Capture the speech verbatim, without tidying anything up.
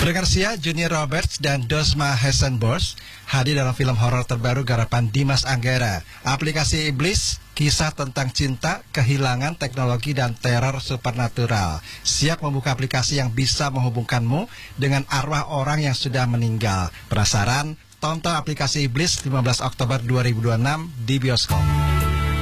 Andre Garcia, Junior Roberts, dan Dosma Hessenbos hadir dalam film horor terbaru garapan Dimas Anggara, Aplikasi Iblis, kisah tentang cinta, kehilangan, teknologi, dan teror supernatural. Siap membuka aplikasi yang bisa menghubungkanmu dengan arwah orang yang sudah meninggal. Penasaran? Tonton Aplikasi Iblis lima belas Oktober dua ribu dua puluh enam di bioskop.